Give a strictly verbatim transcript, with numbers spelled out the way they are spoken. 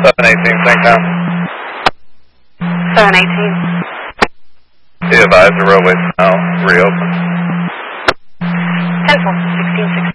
seven eighteen, Sanktown. seven eighteen. Be advised, the roadway's now reopened. ten four, sixteen sixteen.